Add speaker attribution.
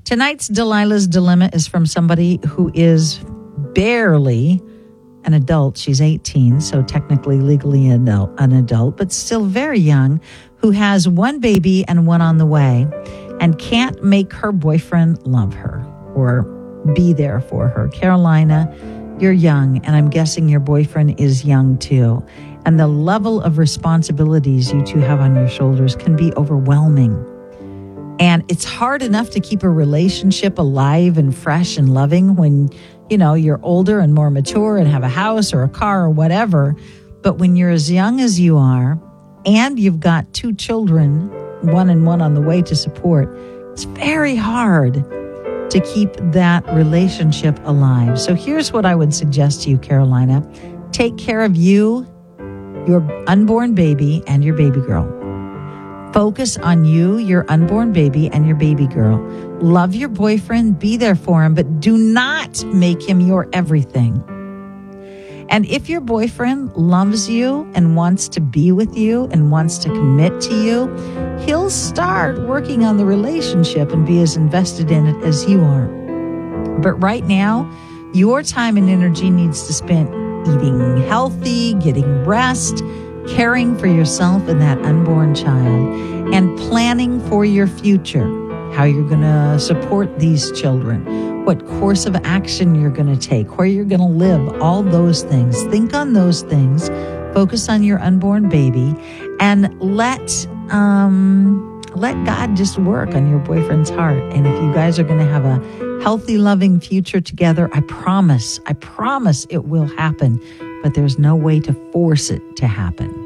Speaker 1: Tonight's Delilah's Dilemma is from somebody who is barely an adult. She's 18, so technically legally an adult, but still very young, who has one baby and one on the way and can't make her boyfriend love her or be there for her. Carolina, you're young, and I'm guessing your boyfriend is young too. And the level of responsibilities you two have on your shoulders can be overwhelming. And it's hard enough to keep a relationship alive and fresh and loving when, you're older and more mature and have a house or a car or whatever. But when you're as young as you are and you've got 2 children, one and one on the way to support, it's very hard to keep that relationship alive. So here's what I would suggest to you, Carolina. Take care of you, your unborn baby, and your baby girl. Focus on you, your unborn baby, and your baby girl. Love your boyfriend, be there for him, but do not make him your everything. And if your boyfriend loves you and wants to be with you and wants to commit to you, he'll start working on the relationship and be as invested in it as you are. But right now, your time and energy needs to spend eating healthy, getting rest, caring for yourself and that unborn child, and planning for your future, how you're going to support these children, what course of action you're going to take, where you're going to live, all those things. Think on those things, focus on your unborn baby, and let God just work on your boyfriend's heart. And if you guys are going to have a healthy, loving future together, I promise it will happen, but there's no way to force it to happen.